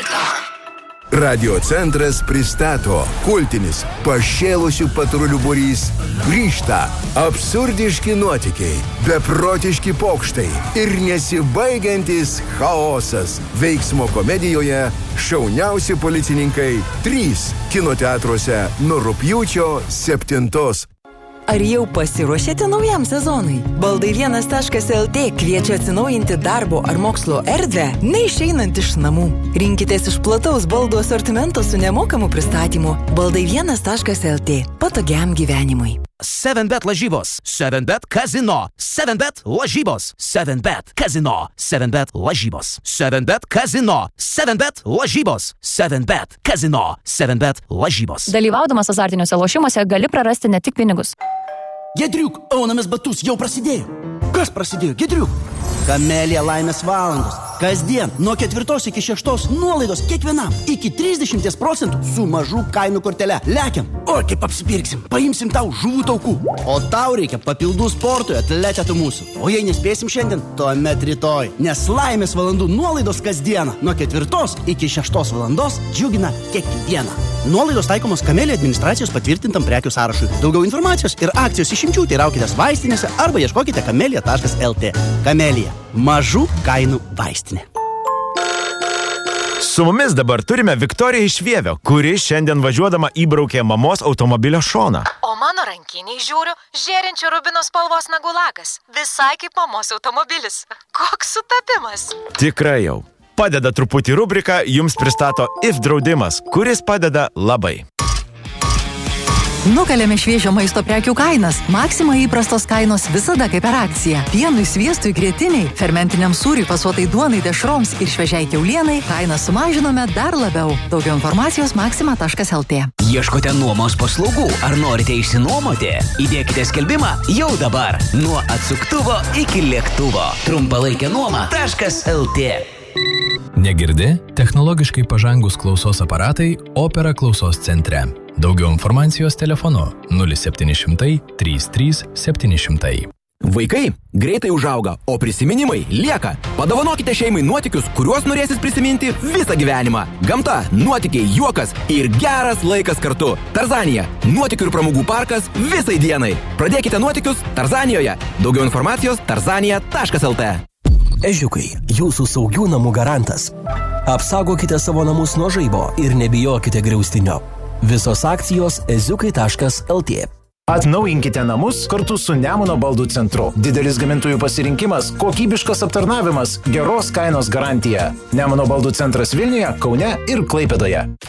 Radiocentras pristato kultinis pašėlusių patrulių būrys grįžta absurdiški nuotykiai, beprotiški pokštai ir nesibaigiantis chaosas. Veiksmo komedijoje šauniausi policininkai 3 kinoteatruose nuo rugpjūčio 7. Ar jau pasiruošėte naujam sezonui? Baldai1.lt kviečia atsinaujinti darbo ar mokslo erdvę, neišeinant iš namų. Rinkitės iš plataus baldų asortimento su nemokamu pristatymu. Baldai1.lt. Patogiam gyvenimui. 7bet lažybos, 7bet kazino, 7bet lažybos, 7bet kazino, 7bet lažybos, 7bet kazino, 7bet lažybos, 7bet kazino, 7bet lažybos. Dalyvaudamas azartiniuose lošimuose gali prarasti ne tik pinigus. Gedriuk, aunamės batus, jau prasidėjo. Kas prasidėjo, Gedriuk? Kamelija laimės valandos. Kasdien nuo 4 iki 6 nuolaidos kiekvienam iki 30% su mažų kainų kortele. Lekiam, o kaip apsipirksim, paimsim tau žuvų taukų. O tau reikia papildų sportui, atletetų mūsų. O jei nespėsim šiandien, tuomet rytoj. Nes laimės valandų nuolaidos kasdieną nuo 4 iki 6 valandos džiugina kiekvieną. Nuolaidos taikomos Kamelija administracijos patvirtintam prekių sąrašui. Daugiau informacijos ir akcijos išimčių teiraukitės vaistinėse arba ieškokite kamelija.lt. Kamelija. Mažų kainų vaistinė. Su mumis dabar turime Viktoriją iš Vievio, kuri šiandien važiuodama įbraukė mamos automobilio šoną. O mano rankiniai žiūriu, žėrinčio rubino spalvos nagų lakas. Visai kaip mamos automobilis. Koks sutapimas. Tikrai jau. Padeda truputį rubrika, jums pristato IF draudimas, kuris padeda labai. Nukalėme šviežio maisto prekių kainas. Maxima įprastos kainos visada kaip per akciją. Pienui, sviestui, grietiniai, fermentiniam sūriui, fasuotai duonai, dešroms ir šviežiai kiaulienai kainą sumažinome dar labiau. Daugiau informacijos maxima.lt. Ieškote nuomos paslaugų ar norite išsinuomoti? Įdėkite skelbimą jau dabar. Nuo atsuktuvo iki lėktuvo. Trumpalaikė nuoma.lt. Negirdi? Technologiškai pažangus klausos aparatai Opera klausos centre. Daugiau informacijos telefonu 0700 33 700. Vaikai greitai užauga, o prisiminimai lieka. Padovanokite šeimai nuotykius, kuriuos norėsis prisiminti visą gyvenimą. Gamta, nuotykiai, juokas ir geras laikas kartu. Tarzanija – nuotykių ir pramogų parkas visai dienai. Pradėkite nuotykius Tarzanijoje. Daugiau informacijos tarzanija.lt. Ežiukai, jūsų saugių namų garantas. Apsaugokite savo namus nuo žaibo ir nebijokite griaustinio. Visos akcijos eziukai.lt. Atnaujinkite namus kartu su Nemuno baldų centru. Didelis gamintojų pasirinkimas, kokybiškas aptarnavimas, geros kainos garantija. Nemuno baldų centras Vilniuje, Kaune ir Klaipėdoje.